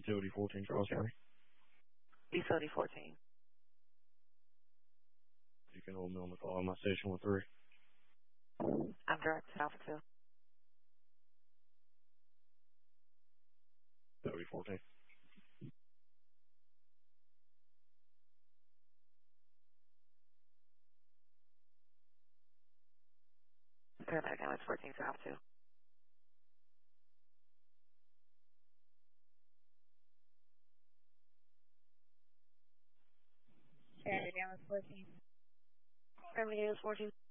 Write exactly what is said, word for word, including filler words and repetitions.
Utility fourteen, Charles County. Utility fourteen. You can hold me on the call. My station with three. I'm direct to Alpha two. Utility fourteen. Paramedic ambulance fourteen to Alpha two. Paramedic ambulance fourteen. Paramedic ambulance fourteen.